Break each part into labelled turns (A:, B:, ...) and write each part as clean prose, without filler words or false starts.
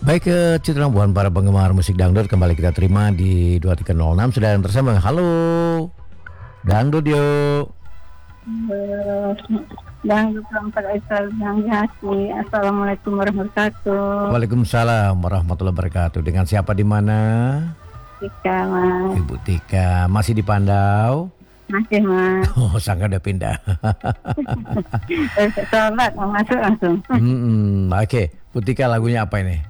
A: Baik, Citra buat para penggemar musik dangdut, kembali kita terima di 2306 sudah yang tersambung. Halo, dangdut yuk.
B: Dangdut Perempat Asal Bang Hati. Assalamualaikum warahmatullahi wabarakatuh.
A: Waalaikumsalam warahmatullahi wabarakatuh. Dengan siapa di mana?
B: Tika, Mas.
A: Ibu Tika, masih di Pandau?
B: Masih, Mas.
A: Oh, sangka udah pindah.
B: Sholat mau masuk langsung.
A: Oke, Bu Tika, lagunya apa ini?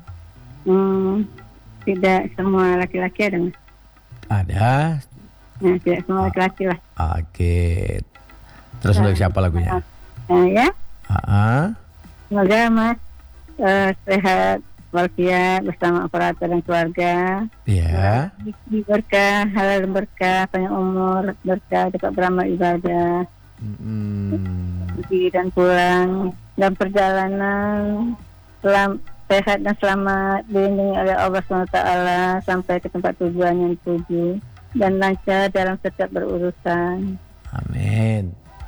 B: Tidak semua laki-laki ada, Mas.
A: Ada.
B: Nah, tidak semua laki-laki lah.
A: Oke. Terus untuk siapa lagunya?
B: Ya.
A: Ah.
B: Semoga Mas sehat walafiat bersama operator dan keluarga.
A: Iya.
B: Berkah, halal berkah, panjang umur, berkah dapat beramal ibadah. Pergi dan pulang dan perjalanan sehat dan selamat, dilindungi oleh Allah SWT sampai ke tempat tujuan yang dituju dan lancar dalam setiap berurusan.
A: Amin.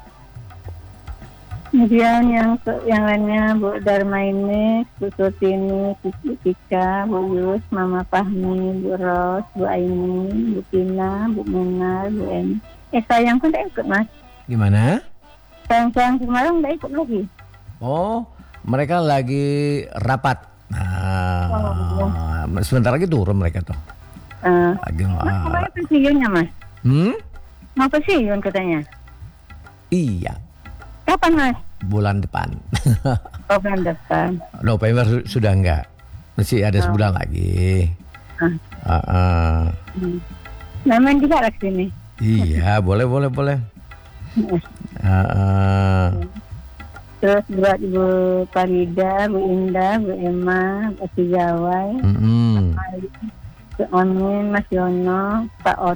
B: Kemudian yang lainnya Bu Darmaini, Bu Surtini, Bu Tika, Bu Yus, Mama Fahmi, Bu Ros, Bu Aini, Bu Tina, Bu Menar, Bu En. Sayang pun tidak ikut, Mas.
A: Gimana?
B: Sayang kemarin tidak ikut lagi.
A: Oh, mereka lagi rapat. Sebentar lagi turun mereka tuh.
B: Mas, kemarin pensiunnya, Mas? Mau pensiun katanya?
A: Iya.
B: Kapan, Mas?
A: Bulan depan.
B: Oh, bulan depan.
A: November sudah enggak. Masih ada sebulan lagi.
B: Main juga lah sini.
A: Iya, boleh.
B: Terus buat Ibu Farida, Bu Indah, Bu Emma, Bu Tijawai, Bu Amin, Mas Yono, Pak